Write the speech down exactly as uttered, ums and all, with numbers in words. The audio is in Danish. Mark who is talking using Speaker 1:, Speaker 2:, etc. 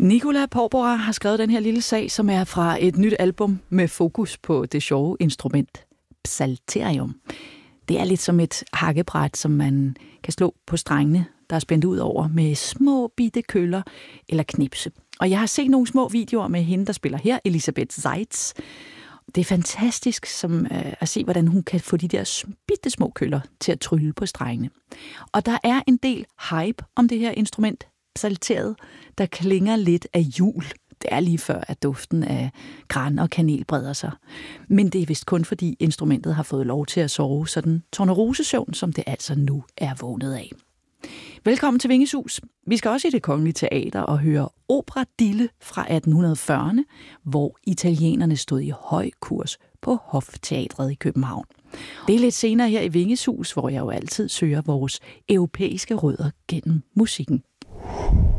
Speaker 1: Nicola Porpora har skrevet den her lille sag, som er fra et nyt album med fokus på det sjove instrument psalterium. Det er lidt som et hakkebræt, som man kan slå på strengene, der er spændt ud over med små bitte køller eller knipse. Og jeg har set nogle små videoer med hende, der spiller her, Elisabeth Seitz. Det er fantastisk som, øh, at se, hvordan hun kan få de der bitte små køller til at trylle på strengene. Og der er en del hype om det her instrument, psalteriet, der klinger lidt af jul. Det er lige før, at duften af gran og kanel breder sig. Men det er vist kun, fordi instrumentet har fået lov til at sove sådan tornerosesøvn, som det altså nu er vågnet af. Velkommen til Vingesus. Vi skal også i Det Kongelige Teater og høre Opera Dille fra atten fyrrerne, hvor italienerne stod i høj kurs på Hofteatret i København. Det er lidt senere her i Vingesus, hvor jeg jo altid søger vores europæiske rødder gennem musikken.